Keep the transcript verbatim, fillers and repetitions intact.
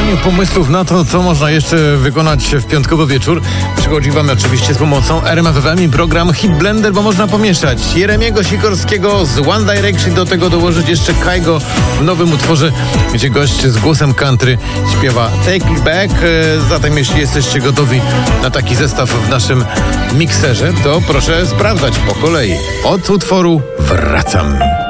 szukaniu pomysłów na to, co można jeszcze wykonać w piątkowy wieczór, przychodzi Wam oczywiście z pomocą R M F F M i program Hit Blender, bo można pomieszać Jeremiego Sikorskiego z One Direction, do tego dołożyć jeszcze Kaigo w nowym utworze, gdzie gość z głosem country śpiewa Take It Back. Zatem jeśli jesteście gotowi na taki zestaw w naszym mikserze, to proszę sprawdzać po kolei. Od utworu wracam.